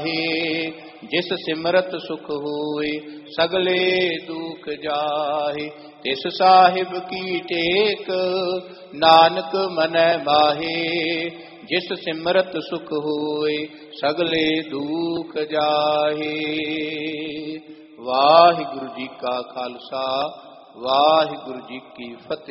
ਜਿਸ ਸਿਮਰਤ ਸੁਖ ਹੋਏ ਸਗਲੇ ਦੁਖ ਜਾਹੇ। ਤਿਸ ਸਾਹਿਬ ਕੀ ਟੇਕ ਨਾਨਕ ਮਨੈ ਮਾਹੇ। ਜਿਸ ਸਿਮਰਤ ਸੁਖ ਹੋਏ ਸਗਲੇ ਦੁਖ ਜਾਹੇ। ਵਾਹਿਗੁਰੂ ਜੀ ਕਾ ਖਾਲਸਾ ਵਾਹਿਗੁਰੂ ਜੀ ਕੀ ਫਤਿਹ।